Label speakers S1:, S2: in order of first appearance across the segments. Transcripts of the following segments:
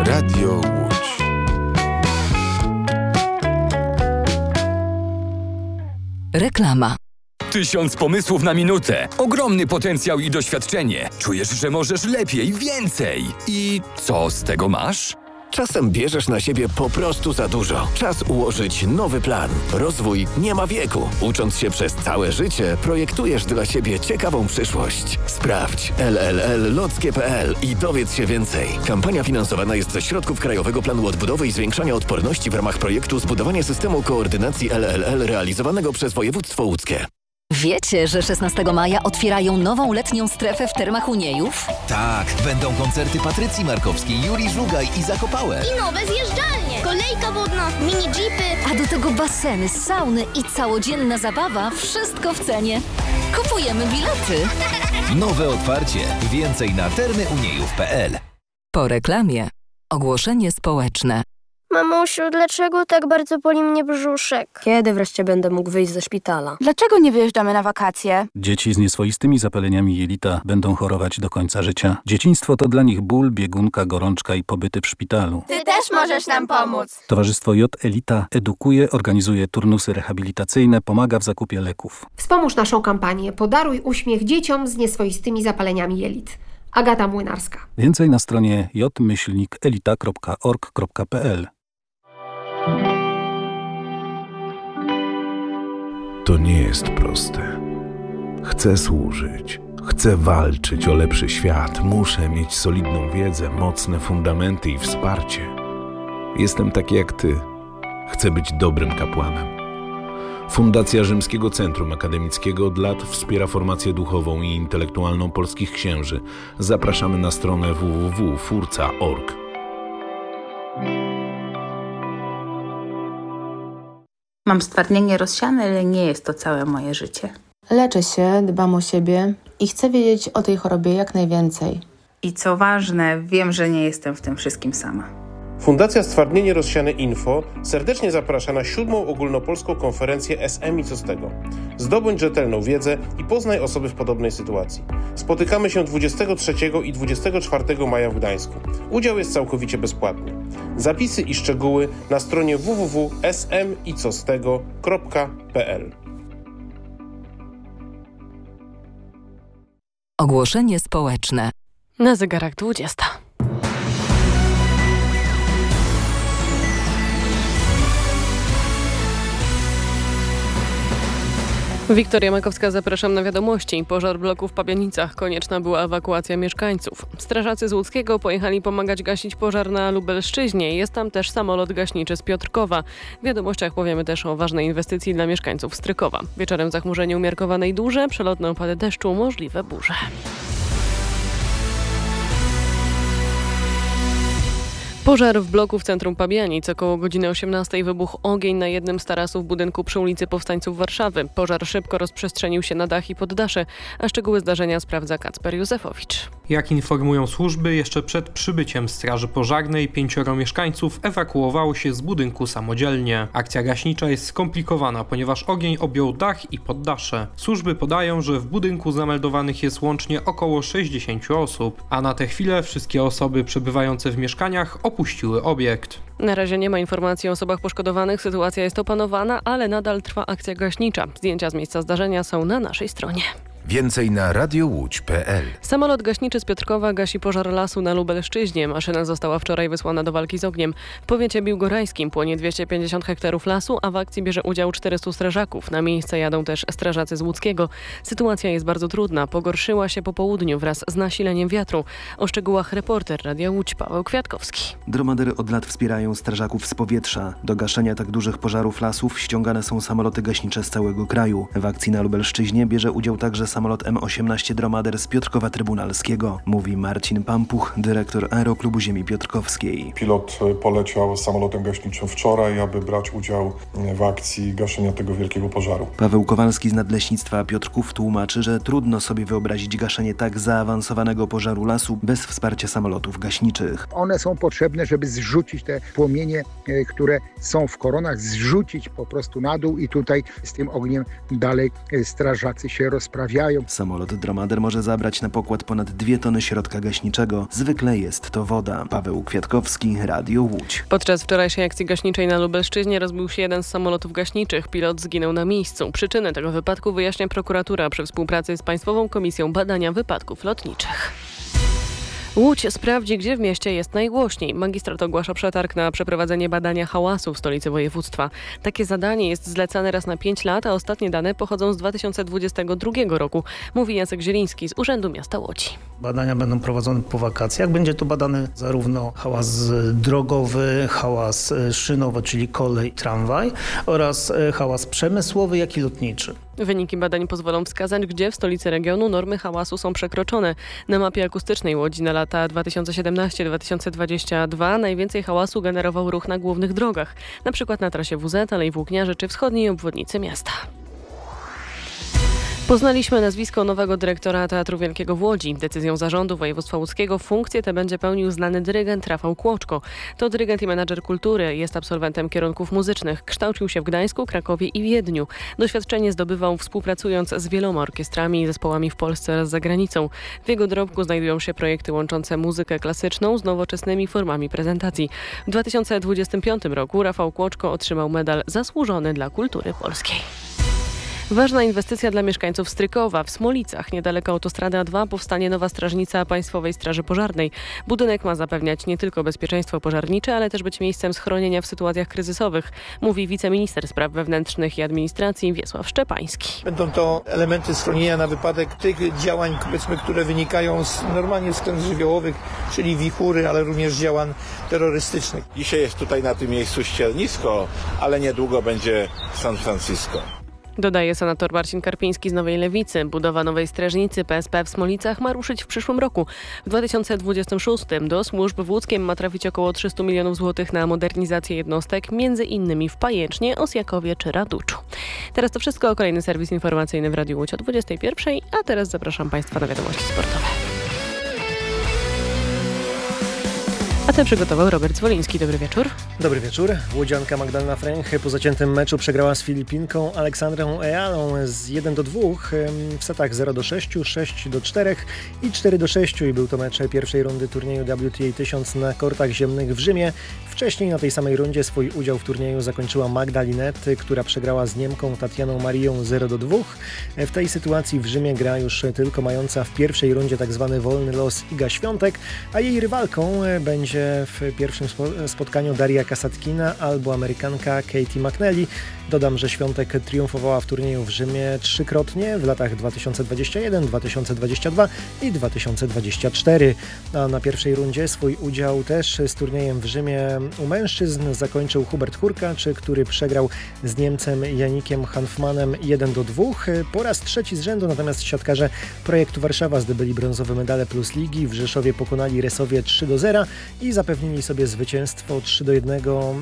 S1: Radio Łódź.
S2: Reklama.
S3: 1000 pomysłów na minutę. Ogromny potencjał i doświadczenie. Czujesz, że możesz lepiej, więcej. I co z tego masz?
S4: Czasem bierzesz na siebie po prostu za dużo. Czas ułożyć nowy plan. Rozwój nie ma wieku. Ucząc się przez całe życie, projektujesz dla siebie ciekawą przyszłość. Sprawdź LLL-lockie.pl i dowiedz się więcej. Kampania finansowana jest ze środków Krajowego Planu Odbudowy i Zwiększania Odporności w ramach projektu Zbudowanie systemu koordynacji LLL realizowanego przez województwo łódzkie.
S2: Wiecie, że 16 maja otwierają nową letnią strefę w Termach Uniejów?
S5: Tak, będą koncerty Patrycji Markowskiej, Julii Żugaj i Zakopałe.
S6: I nowe zjeżdżalnie, kolejka wodna, mini jeepy.
S2: A do tego baseny, sauny i całodzienna zabawa, wszystko w cenie. Kupujemy bilety.
S5: Nowe otwarcie. Więcej na termyuniejów.pl.
S2: Po reklamie. Ogłoszenie społeczne.
S6: Mamusiu, dlaczego tak bardzo boli mnie brzuszek?
S7: Kiedy wreszcie będę mógł wyjść ze szpitala?
S8: Dlaczego nie wyjeżdżamy na wakacje?
S9: Dzieci z nieswoistymi zapaleniami jelita będą chorować do końca życia. Dzieciństwo to dla nich ból, biegunka, gorączka i pobyty w szpitalu.
S8: Ty też możesz nam pomóc.
S9: Towarzystwo J Elita edukuje, organizuje turnusy rehabilitacyjne, pomaga w zakupie leków.
S10: Wspomóż naszą kampanię. Podaruj uśmiech dzieciom z nieswoistymi zapaleniami jelit. Agata Młynarska.
S9: Więcej na stronie j-elita.org.pl.
S11: To nie jest proste. Chcę służyć. Chcę walczyć o lepszy świat. Muszę mieć solidną wiedzę, mocne fundamenty i wsparcie. Jestem taki jak ty. Chcę być dobrym kapłanem. Fundacja Rzymskiego Centrum Akademickiego od lat wspiera formację duchową i intelektualną polskich księży. Zapraszamy na stronę www.furca.org.
S12: Mam stwardnienie rozsiane, ale nie jest to całe moje życie.
S13: Leczę się, dbam o siebie i chcę wiedzieć o tej chorobie jak najwięcej.
S12: I co ważne, wiem, że nie jestem w tym wszystkim sama.
S14: Fundacja Stwardnienie Rozsiane Info serdecznie zaprasza na 7. ogólnopolską konferencję SM i co z tego. Zdobądź rzetelną wiedzę i poznaj osoby w podobnej sytuacji. Spotykamy się 23 i 24 maja w Gdańsku. Udział jest całkowicie bezpłatny. Zapisy i szczegóły na stronie www.smicostego.pl.
S2: Ogłoszenie społeczne.
S15: Na zegarach 20. Wiktoria Makowska, zapraszam na wiadomości. Pożar bloku w Pabianicach. Konieczna była ewakuacja mieszkańców. Strażacy z Łódzkiego pojechali pomagać gasić pożar na Lubelszczyźnie. Jest tam też samolot gaśniczy z Piotrkowa. W wiadomościach powiemy też o ważnej inwestycji dla mieszkańców Strykowa. Wieczorem zachmurzenie umiarkowane i duże, przelotne opady deszczu, możliwe burze. Pożar w bloku w centrum Pabianic. Około godziny 18 wybuchł ogień na jednym z tarasów budynku przy ulicy Powstańców Warszawy. Pożar szybko rozprzestrzenił się na dach i poddasze, a szczegóły zdarzenia sprawdza Kacper Józefowicz.
S16: Jak informują służby, jeszcze przed przybyciem straży pożarnej 5 mieszkańców ewakuowało się z budynku samodzielnie. Akcja gaśnicza jest skomplikowana, ponieważ ogień objął dach i poddasze. Służby podają, że w budynku zameldowanych jest łącznie około 60 osób, a na tę chwilę wszystkie osoby przebywające w mieszkaniach opuściły obiekt.
S15: Na razie nie ma informacji o osobach poszkodowanych, sytuacja jest opanowana, ale nadal trwa akcja gaśnicza. Zdjęcia z miejsca zdarzenia są na naszej stronie.
S1: Więcej na radiołódź.pl.
S15: Samolot gaśniczy z Piotrkowa gasi pożar lasu na Lubelszczyźnie. Maszyna została wczoraj wysłana do walki z ogniem. W powiecie biłgorajskim płonie 250 hektarów lasu, a w akcji bierze udział 400 strażaków. Na miejsce jadą też strażacy z Łódzkiego. Sytuacja jest bardzo trudna. Pogorszyła się po południu wraz z nasileniem wiatru. O szczegółach reporter Radia Łódź Paweł Kwiatkowski.
S17: Dromadery od lat wspierają strażaków z powietrza. Do gaszenia tak dużych pożarów lasów ściągane są samoloty gaśnicze z całego kraju. W akcji na Lubelszczyźnie bierze udział także samolot M18 Dromader z Piotrkowa Trybunalskiego, mówi Marcin Pampuch, dyrektor Aeroklubu Ziemi Piotrkowskiej.
S18: Pilot poleciał samolotem gaśniczym wczoraj, aby brać udział w akcji gaszenia tego wielkiego pożaru.
S17: Paweł Kowalski z Nadleśnictwa Piotrków tłumaczy, że trudno sobie wyobrazić gaszenie tak zaawansowanego pożaru lasu bez wsparcia samolotów gaśniczych.
S19: One są potrzebne, żeby zrzucić te płomienie, które są w koronach, zrzucić po prostu na dół i tutaj z tym ogniem dalej strażacy się rozprawiają. zjawiają.
S17: Samolot Dromader może zabrać na pokład ponad 2 tony środka gaśniczego. Zwykle jest to woda. Paweł Kwiatkowski, Radio Łódź.
S15: Podczas wczorajszej akcji gaśniczej na Lubelszczyźnie rozbił się jeden z samolotów gaśniczych. Pilot zginął na miejscu. Przyczynę tego wypadku wyjaśnia prokuratura przy współpracy z Państwową Komisją Badania Wypadków Lotniczych. Łódź sprawdzi, gdzie w mieście jest najgłośniej. Magistrat ogłasza przetarg na przeprowadzenie badania hałasu w stolicy województwa. Takie zadanie jest zlecane raz na 5 lat, a ostatnie dane pochodzą z 2022 roku, mówi Jacek Zieliński z Urzędu Miasta Łodzi.
S20: Badania będą prowadzone po wakacjach. Będzie to badany zarówno hałas drogowy, hałas szynowy, czyli kolej, tramwaj oraz hałas przemysłowy, jak i lotniczy.
S15: Wyniki badań pozwolą wskazać, gdzie w stolicy regionu normy hałasu są przekroczone. Na mapie akustycznej Łodzi na lata 2017-2022 najwięcej hałasu generował ruch na głównych drogach, np. na trasie WZ, Alei Włókniarzy czy wschodniej obwodnicy miasta. Poznaliśmy nazwisko nowego dyrektora Teatru Wielkiego w Łodzi. Decyzją zarządu województwa łódzkiego funkcję tę będzie pełnił znany dyrygent Rafał Kłoczko. To dyrygent i menadżer kultury, jest absolwentem kierunków muzycznych. Kształcił się w Gdańsku, Krakowie i Wiedniu. Doświadczenie zdobywał współpracując z wieloma orkiestrami i zespołami w Polsce oraz za granicą. W jego dorobku znajdują się projekty łączące muzykę klasyczną z nowoczesnymi formami prezentacji. W 2025 roku Rafał Kłoczko otrzymał medal Zasłużony dla kultury polskiej. Ważna inwestycja dla mieszkańców Strykowa. W Smolicach, niedaleko autostrady A2, powstanie nowa strażnica Państwowej Straży Pożarnej. Budynek ma zapewniać nie tylko bezpieczeństwo pożarnicze, ale też być miejscem schronienia w sytuacjach kryzysowych, mówi wiceminister spraw wewnętrznych i administracji Wiesław Szczepański.
S21: Będą to elementy schronienia na wypadek tych działań, powiedzmy, które wynikają normalnie z klęsk żywiołowych, czyli wichury, ale również działań terrorystycznych.
S22: Dzisiaj jest tutaj na tym miejscu ściernisko, ale niedługo będzie San Francisco.
S15: Dodaje senator Marcin Karpiński z Nowej Lewicy. Budowa nowej strażnicy PSP w Smolicach ma ruszyć w przyszłym roku. W 2026 do służb w Łódzkiem ma trafić około 300 milionów złotych na modernizację jednostek, między innymi w Pajęcznie, Osjakowie czy Raduczu. Teraz to wszystko. Kolejny serwis informacyjny w Radiu Łódź o 21:00, a teraz zapraszam Państwa na wiadomości sportowe. A ten przygotował Robert Zwoliński. Dobry wieczór.
S23: Dobry wieczór. Łodzianka Magdalena Fręch po zaciętym meczu przegrała z Filipinką Aleksandrą Ealą z 1-2 w setach 0-6, 6-4 i 4-6 i był to mecz pierwszej rundy turnieju WTA 1000 na kortach ziemnych w Rzymie. Wcześniej na tej samej rundzie swój udział w turnieju zakończyła Magda Linette, która przegrała z Niemką Tatianą Marią 0-2. W tej sytuacji w Rzymie gra już tylko mająca w pierwszej rundzie tzw. wolny los Iga Świątek, a jej rywalką będzie w pierwszym spotkaniu Daria Kasatkina albo Amerykanka Katie McNally. Dodam, że Świątek triumfowała w turnieju w Rzymie 3-krotnie w latach 2021, 2022 i 2024. A na pierwszej rundzie swój udział też z turniejem w Rzymie u mężczyzn zakończył Hubert Hurkacz, który przegrał z Niemcem Janikiem Hanfmanem 1-2. Po raz trzeci z rzędu natomiast siatkarze Projektu Warszawa zdobyli brązowe medale Plus Ligi. W Rzeszowie pokonali Resowie 3-0 i zapewnili sobie zwycięstwo 3-1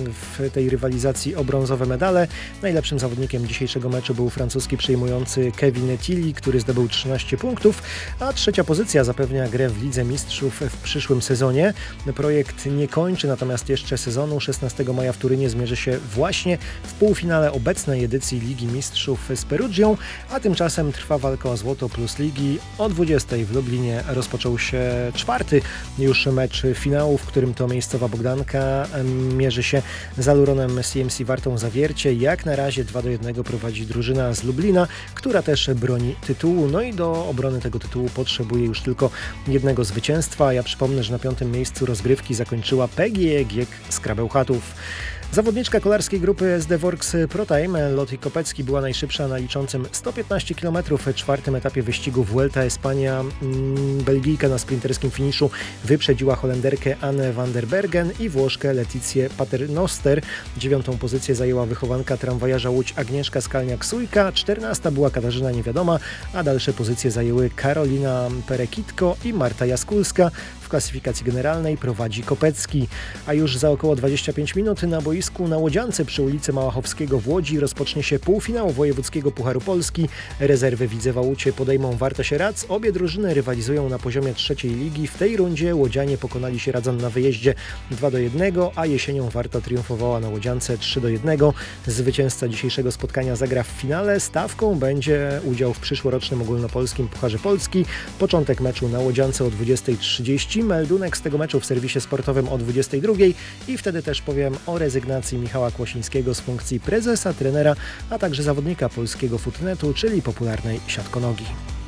S23: w tej rywalizacji o brązowe medale. Najlepszym zawodnikiem dzisiejszego meczu był francuski przyjmujący Kevin Tilly, który zdobył 13 punktów, a trzecia pozycja zapewnia grę w Lidze Mistrzów w przyszłym sezonie. Projekt nie kończy natomiast jeszcze sezonu. 16 maja w Turynie zmierzy się właśnie w półfinale obecnej edycji Ligi Mistrzów z Peruggią, a tymczasem trwa walka o złoto Plus Ligi. O 20:00 w Lublinie rozpoczął się czwarty już mecz finału, w którym to miejscowa Bogdanka mierzy się z Aluronem CMC Wartą Zawiercie. Jak na razie 2-1 prowadzi drużyna z Lublina, która też broni tytułu. No i do obrony tego tytułu potrzebuje już tylko jednego zwycięstwa. Ja przypomnę, że na 5. miejscu rozgrywki zakończyła PGE GiEK z Krabełchatów. Zawodniczka kolarskiej grupy SD Works ProTime Lotti Kopecki była najszybsza na liczącym 115 km w czwartym etapie wyścigu Vuelta Espania. Belgijka na sprinterskim finiszu wyprzedziła Holenderkę Annę van der Bergen i Włoszkę Letizję Paternoster. 9. pozycję zajęła wychowanka tramwajarza Łódź Agnieszka Skalniak-Sujka, 14. była Katarzyna Niewiadoma, a dalsze pozycje zajęły Karolina Perekitko i Marta Jaskulska. W W klasyfikacji generalnej prowadzi Kopecki, a już za około 25 minut na boisku na Łodziance przy ulicy Małachowskiego w Łodzi rozpocznie się półfinał wojewódzkiego Pucharu Polski. Rezerwy Widzewa Łódź podejmą Warta Sieradz. Obie drużyny rywalizują na poziomie trzeciej ligi. W tej rundzie łodzianie pokonali Sieradzan na wyjeździe 2-1, a jesienią Warta triumfowała na Łodziance 3-1. Zwycięzca dzisiejszego spotkania zagra w finale. Stawką będzie udział w przyszłorocznym ogólnopolskim Pucharze Polski. Początek meczu na Łodziance o 20:30. Meldunek z tego meczu w serwisie sportowym o 22:00 i wtedy też powiem o rezygnacji Michała Kłosińskiego z funkcji prezesa, trenera, a także zawodnika polskiego futnetu, czyli popularnej siatkonogi.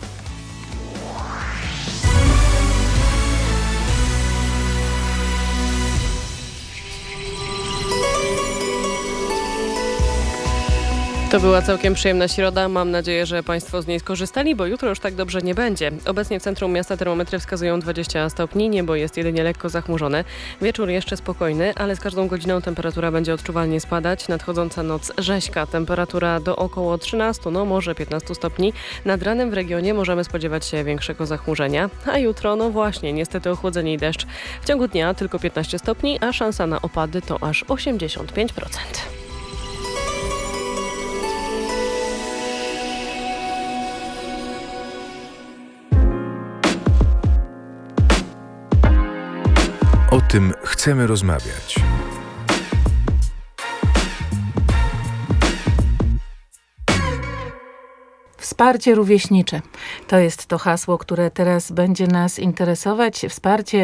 S15: To była całkiem przyjemna środa. Mam nadzieję, że Państwo z niej skorzystali, bo jutro już tak dobrze nie będzie. Obecnie w centrum miasta termometry wskazują 20 stopni, niebo jest jedynie lekko zachmurzone. Wieczór jeszcze spokojny, ale z każdą godziną temperatura będzie odczuwalnie spadać. Nadchodząca noc rzeźka, temperatura do około 13, może 15 stopni. Nad ranem w regionie możemy spodziewać się większego zachmurzenia, a jutro, właśnie, niestety ochłodzenie i deszcz. W ciągu dnia tylko 15 stopni, a szansa na opady to aż 85%.
S1: O tym chcemy rozmawiać.
S12: Wsparcie rówieśnicze. To jest to hasło, które teraz będzie nas interesować. Wsparcie